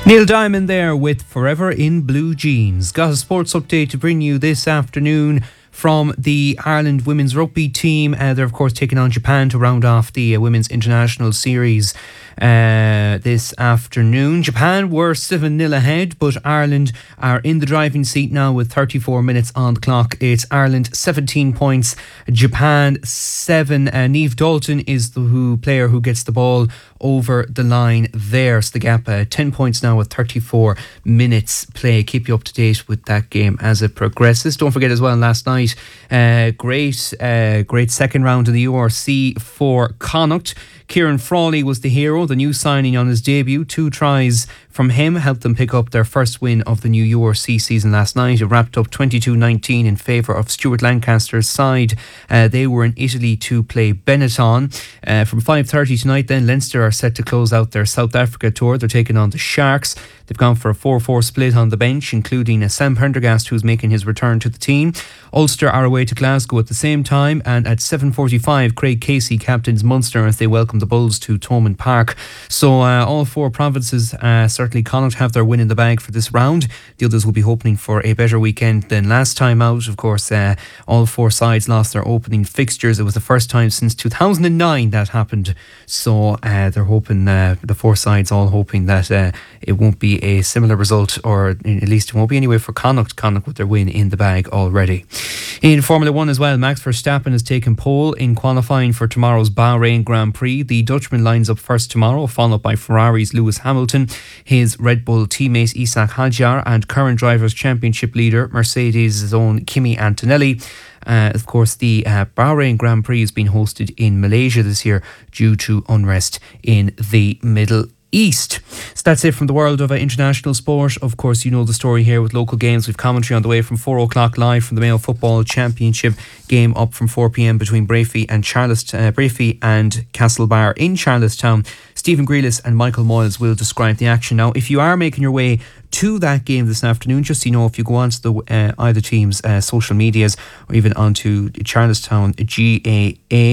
Neil Diamond there with Forever in Blue Jeans. Got a sports update to bring you this afternoon from the Ireland women's rugby team. They're of course taking on Japan to round off the women's international series this afternoon. Japan were 7-0 ahead, but Ireland are in the driving seat now with 34 minutes on the clock. It's Ireland 17 points, Japan 7. Niamh Dalton is the player who gets the ball over the line there. So the gap 10 points now with 34 minutes play. Keep you up to date with that game as it progresses. Don't forget as well, last night great second round of the URC for Connacht. Kieran Frawley was the hero, the new signing on his debut. 2 tries from him helped them pick up their first win of the new URC season last night. It wrapped up 22-19 in favour of Stuart Lancaster's side. They were in Italy to play Benetton. From 5:30 tonight then, Leinster are set to close out their South Africa tour. They're taking on the Sharks. They've gone for a 4-4 split on the bench, including Sam Prendergast, who's making his return to the team. Ulster are away to Glasgow at the same time, and at 7:45 Craig Casey captains Munster as they welcome the Bulls to Thomond Park. So all 4 provinces, certainly Connacht, have their win in the bag for this round. The others will be hoping for a better weekend than last time out. Of course, all 4 sides lost their opening fixtures. It was the first time since 2009 that happened. So they're hoping, the 4 sides all hoping that it won't be a similar result, or at least it won't be anyway for Connacht with their win in the bag already. In Formula 1 as well, Max Verstappen has taken pole in qualifying for tomorrow's Bahrain Grand Prix. The Dutchman lines up first tomorrow, followed by Ferrari's Lewis Hamilton, his Red Bull teammate Isaac Hadjar, and current Drivers' Championship leader Mercedes' own Kimi Antonelli. Of course, the Bahrain Grand Prix has been hosted in Malaysia this year due to unrest in the Middle East. So that's it from the world of international sport. Of course, you know the story here with local games. We've commentary on the way from 4 o'clock live from the Mayo Football Championship game up from 4 p.m. between Brafey and Castlebar in Charlestown. Stephen Grealis and Michael Moyles will describe the action. Now, if you are making your way to that game this afternoon, just so you know, if you go onto the either team's social medias or even onto Charlestown GAA